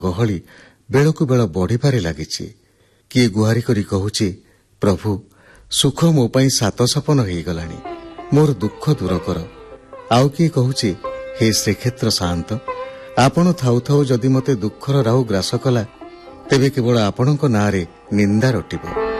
ଗହଳି ବେଳକୁ ବେଳ ବଢ଼ିବାରେ ଲାଗିଛି। କିଏ ଗୁହାରି କରି କହୁଛି, ପ୍ରଭୁ ସୁଖ ମୋ ପାଇଁ 7 ସପନ ହେଇଗଲାଣି, ମୋର ଦୁଃଖ ଦୂର କର। ଆଉ କିଏ କହୁଛି, ହେ ଶ୍ରୀକ୍ଷେତ୍ର ସାଆନ୍ତ, ଆପଣ ଥାଉ ଥାଉ ଯଦି ମୋତେ ଦୁଃଖର ରାହୁ ଗ୍ରାସ କଲା, ତେବେ କେବଳ ଆପଣଙ୍କ ନାଁରେ ନିନ୍ଦା ରଟିବ।